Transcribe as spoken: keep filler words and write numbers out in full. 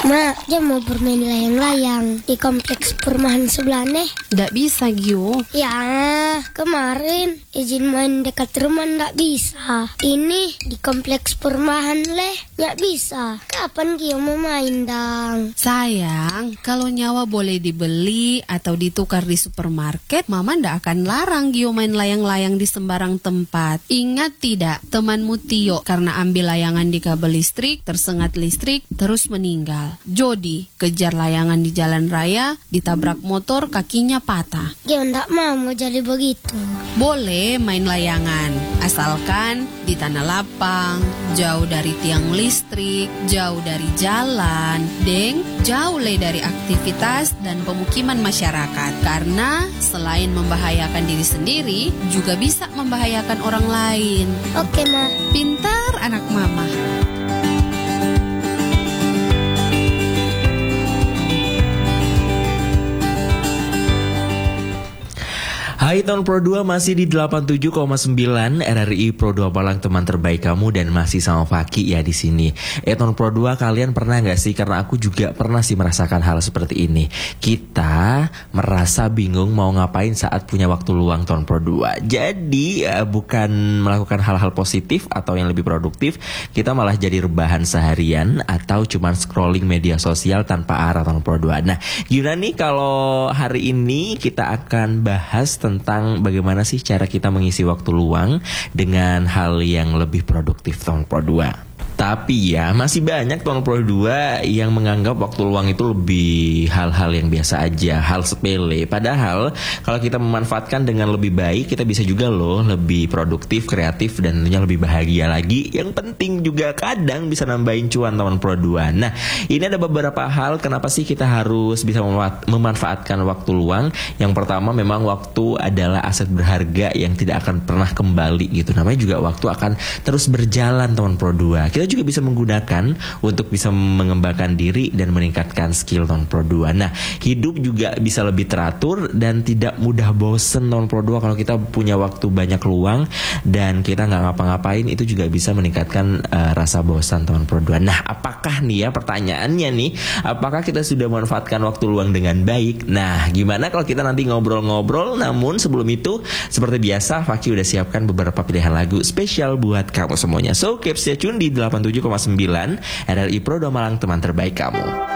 Mak, dia mau bermain layang-layang di kompleks perumahan sebelah nih. Nggak bisa, Gio. Ya, kemarin izin main dekat rumah nggak bisa. Ini di kompleks perumahan leh, nggak bisa. Kapan Gio mau main dang? Sayang, kalau nyawa boleh dibeli atau ditukar di supermarket, Mama ndak akan larang Gio main layang-layang di sembarang tempat. Ingat tidak, temanmu Tio karena ambil layangan di kabel listrik, tersengat listrik, terus meninggal. Jody kejar layangan di jalan raya, ditabrak motor, kakinya patah. Gio nggak mau mau jadi begitu. Boleh main layangan, asalkan di tanah lapang, jauh dari tiang listrik, jauh dari jalan, deng, jauh le dari aktivitas dan pemukiman masyarakat. Karena selain membahayakan diri sendiri, juga bisa membahayakan orang lain. Oke, Ma. Pintar anak Mama. Hai Tahun Pro dua masih di delapan puluh tujuh koma sembilan R R I Pro dua Malang, teman terbaik kamu, dan masih sama Faki ya di sini. Eh Tahun Pro dua, kalian pernah nggak sih? Karena aku juga pernah sih merasakan hal seperti ini. Kita merasa bingung mau ngapain saat punya waktu luang Tahun Pro dua. Jadi uh, bukan melakukan hal-hal positif atau yang lebih produktif, kita malah jadi rebahan seharian atau cuman scrolling media sosial tanpa arah Tahun Pro dua. Nah, gimana nih kalau hari ini kita akan bahas tentang tentang bagaimana sih cara kita mengisi waktu luang dengan hal yang lebih produktif Tahun Pro dua. Tapi ya masih banyak Tahun Pro dua yang menganggap waktu luang itu lebih hal-hal yang biasa aja, hal sepele. Padahal kalau kita memanfaatkan dengan lebih baik, kita bisa juga loh lebih produktif, kreatif, dan tentunya lebih bahagia lagi. Yang penting juga kadang bisa nambahin cuan Tahun Pro dua. Nah, ini ada beberapa hal kenapa sih kita harus bisa memanfaatkan waktu luang. Yang pertama, memang waktu adalah aset berharga yang tidak akan pernah kembali gitu. Namanya juga waktu akan terus berjalan Tahun Pro dua. Kita juga bisa menggunakan untuk bisa mengembangkan diri dan meningkatkan skill Tahun Pro dua. Nah, hidup juga bisa lebih teratur dan tidak mudah bosen Tahun Pro dua kalau kita punya waktu banyak luang dan kita nggak ngapa-ngapain, itu juga bisa meningkatkan uh, rasa bosan Tahun Pro dua. Nah, apakah nih ya pertanyaannya nih, apakah kita sudah memanfaatkan waktu luang dengan baik? Nah, gimana kalau kita nanti ngobrol-ngobrol? Namun sebelum itu, seperti biasa, Faki udah siapkan beberapa pilihan lagu spesial buat kamu semuanya. So, keep stay tune di delapan puluh tujuh koma sembilan R R I Pro dua Malang, teman terbaik kamu.